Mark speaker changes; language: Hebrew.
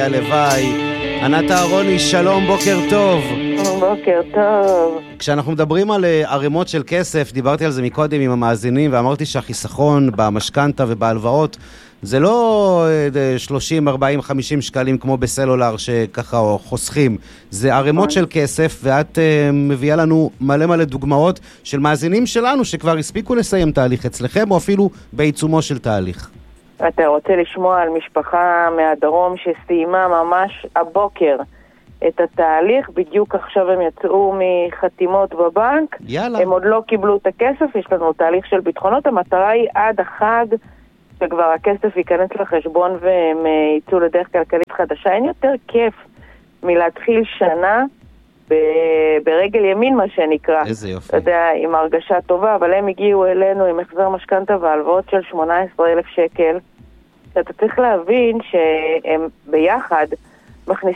Speaker 1: הלוואי. ענת אהרוני, שלום, בוקר טוב.
Speaker 2: בוקר טוב.
Speaker 1: כשאנחנו מדברים על ערימות של כסף, דיברתי על זה מקודם עם המאזינים, ואמרתי שהחיסכון במשכנתה ובהלוואות, זה לא 30, 40, 50 שקלים כמו בסלולר שככה חוסכים. זה ערימות של כסף, ואת מביאה לנו מלא דוגמאות של מאזינים שלנו שכבר הספיקו לסיים תהליך אצלכם, או אפילו בעיצומו של תהליך.
Speaker 2: אתה רוצה לשמוע על משפחה מהדרום שסיימה ממש הבוקר את התהליך, בדיוק עכשיו הם יצאו מחתימות בבנק,
Speaker 1: יאללה.
Speaker 2: הם עוד לא קיבלו את הכסף, יש לנו תהליך של ביטחונות, המטרה היא עד החג שכבר הכסף ייכנס לחשבון והם יצאו לדרך כלכלית חדשה. אין יותר כיף מלהתחיל שנה ברגל ימין, מה שנקרא.
Speaker 1: איזה יופי.
Speaker 2: אתה יודע, עם הרגשה טובה, אבל הם הגיעו אלינו עם החזר משכנתה והלוואות של 18,000 שקל. אתה צריך להבין שהם ביחד מכניסים